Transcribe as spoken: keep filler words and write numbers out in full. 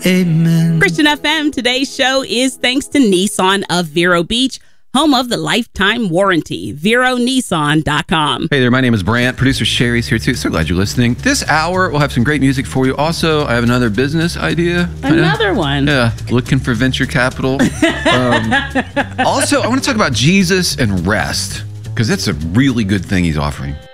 Amen. Christian F M, today's show is thanks to Nissan of Vero Beach, home of the lifetime warranty. Vero Nissan dot com. Hey there, my name is Brant. Producer Sherry's here too. So glad you're listening. This hour, we'll have some great music for you. Also, I have another business idea. Another one. Yeah, looking for venture capital. um, also, I want to talk about Jesus and rest, because that's a really good thing he's offering.